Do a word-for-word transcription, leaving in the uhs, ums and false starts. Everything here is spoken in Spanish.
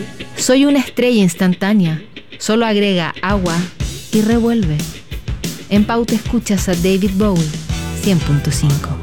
Soy una estrella instantánea, solo agrega agua y revuelve. En Pauta escuchas a David Bowie, cien punto cinco.